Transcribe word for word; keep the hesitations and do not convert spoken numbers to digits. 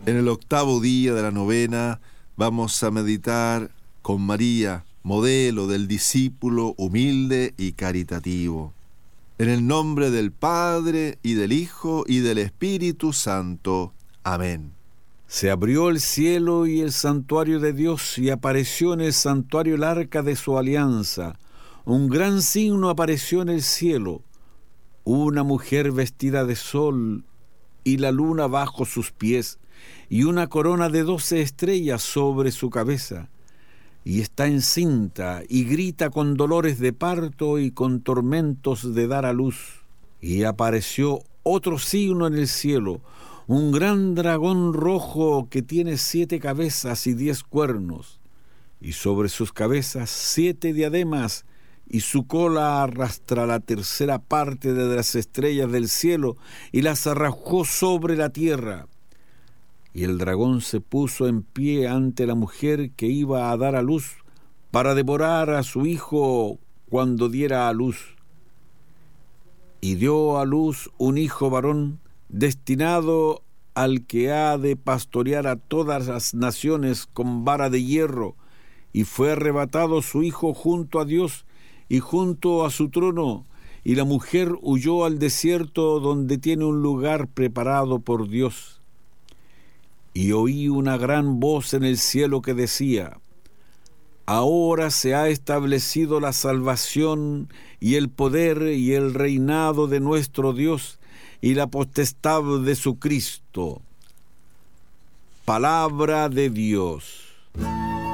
En el octavo día de la novena vamos a meditar con María, modelo del discípulo humilde y caritativo. En el nombre del Padre, y del Hijo, y del Espíritu Santo. Amén. Se abrió el cielo y el santuario de Dios, y apareció en el santuario el arca de su alianza. Un gran signo apareció en el cielo, una mujer vestida de sol, y la luna bajo sus pies, y una corona de doce estrellas sobre su cabeza. Y está encinta, y grita con dolores de parto y con tormentos de dar a luz. Y apareció otro signo en el cielo, un gran dragón rojo que tiene siete cabezas y diez cuernos, y sobre sus cabezas siete diademas, y su cola arrastra la tercera parte de las estrellas del cielo y las arrojó sobre la tierra. Y el dragón se puso en pie ante la mujer que iba a dar a luz para devorar a su hijo cuando diera a luz. Y dio a luz un hijo varón destinado al que ha de pastorear a todas las naciones con vara de hierro, y fue arrebatado su hijo junto a Dios y junto a su trono, y la mujer huyó al desierto donde tiene un lugar preparado por Dios. Y oí una gran voz en el cielo que decía: ahora se ha establecido la salvación y el poder y el reinado de nuestro Dios y la potestad de su Cristo. Palabra de Dios.